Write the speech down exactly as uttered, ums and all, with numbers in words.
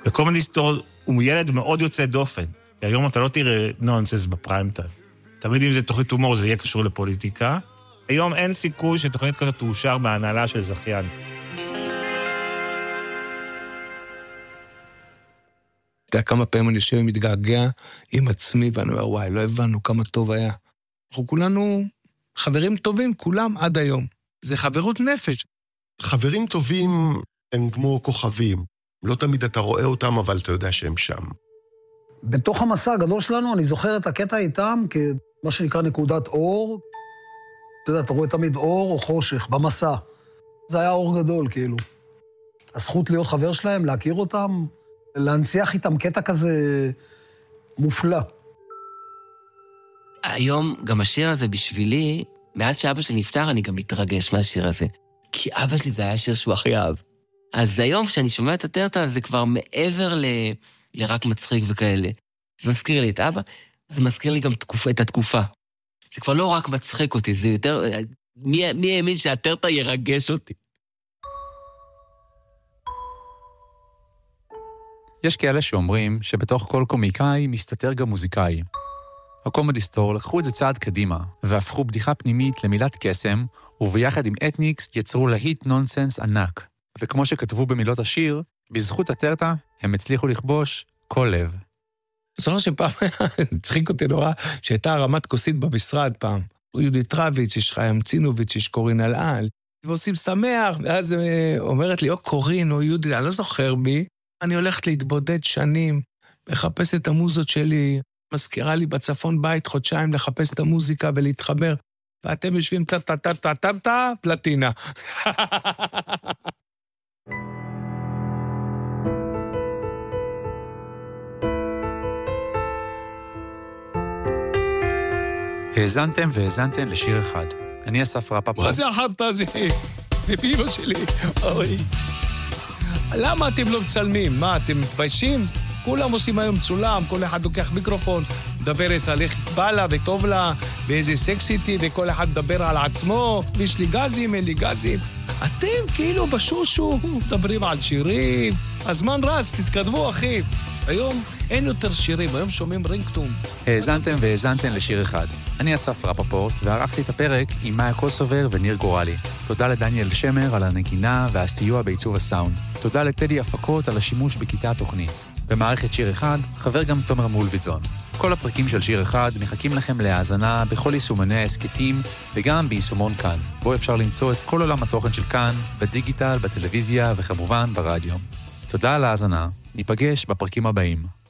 וקומדי סטור הוא ילד מאוד יוצא דופן. היום אתה לא תראה נונסנס בפריים טיים. תמיד אם זה תוכנית הומור, זה יהיה קשור לפוליטיקה. היום אין סיכוי שתוכנית כזאת תאושר בהנהלה של זכיין. אתה יודע כמה פעמים אני יושב ומתגעגע עם עצמי, ואני אומר, וואי, לא הבנו כמה טוב היה. אנחנו כולנו חברים טובים, כולם עד היום. זה חברות נפש. חברים טובים הם כמו כוכבים. לא תמיד אתה רואה אותם, אבל אתה יודע שהם שם. בתוך המסע הגדול שלנו, אני זוכר את הקטע איתם כמה שנקרא נקודת אור. אתה יודע, אתה רואה תמיד אור או חושך במסע. זה היה אור גדול, כאילו. הזכות להיות חבר שלהם, להכיר אותם, להנציח איתם קטע כזה מופלא. היום גם השיר הזה בשבילי, מאז שאבא שלי נפטר, אני גם מתרגש מהשיר הזה. כי אבא שלי זה היה שיר שהוא הכי אהב. אז היום כשאני שומע את הטרטה, זה כבר מעבר ל... לרק מצחיק וכאלה. זה מזכיר לי את אבא, זה מזכיר לי גם תקופ... את התקופה. זה כבר לא רק מצחיק אותי, זה יותר... מי, מי האמין שהטרטה ירגש אותי? יש כאלה שאומרים שבתוך כל קומיקאי מסתתר גם מוזיקאי. הקומדי סטור לקחו את זה צעד קדימה, והפכו בדיחה פנימית למילת קסם, וביחד עם אתניקס יצרו להיט נונסנס ענק. וכמו שכתבו במילות השיר, בזכות הטרטה הם הצליחו לכבוש כל לב. זוכר שפעם צחיק אותי נורא, שהייתה הרמת כוסית במשרד פעם. הוא יהודית רביץ, יש חיים צינוביץ', יש קורין אלעל, ועושים שמח, ואז אומרת לי, או קורין או יהודית, אני לא זוכר בי, אני הולכת להתבודד שנים, לחפש את המוזות שלי, מזכירה לי בצפון בית חודשיים לחפש את המוזיקה ולהתחבר, ואתם יושבים טה-טה-טה-טה-טה, פלטינה. האזנתם והאזנתם לשיר אחד. אני אסף רפפורט. מה זה אחת הזה? בפיבו שלי. אוי. למה אתם לא מצלמים? מה, אתם מתביישים? כולם עושים היום צולם, כל אחד לוקח מיקרופון, מדברת על איך בא לה וטוב לה, ואיזה סקסיטי, וכל אחד מדבר על עצמו, ויש לי גזים, אין לי גזים. אתם כאילו בשושו, מדברים על שירים, הזמן רץ, תתקדמו אחי. היום אין יותר שירים, היום שומעים רינגטון. האזנתם והאזנתם לשיר אחד. אני אסף רפפורט, וערכתי את הפרק עם מאיה קוסובר וניר גורלי. תודה לדניאל שמר על הנגינה והסיוע בעיצוב הסאונד. תודה לטדי הפקות על השימוש בכיתה התוכנית. במערכת שיר אחד, חבר גם תומר מולביטזון. כל הפרקים של שיר אחד מחכים לכם להאזנה בכל יישומני העסקתים וגם ביישומון כאן, בו אפשר למצוא את כל עולם התוכן של כאן, בדיגיטל, בטלוויזיה וכמובן ברדיו. תודה על ההאזנה, ניפגש בפרקים הבאים.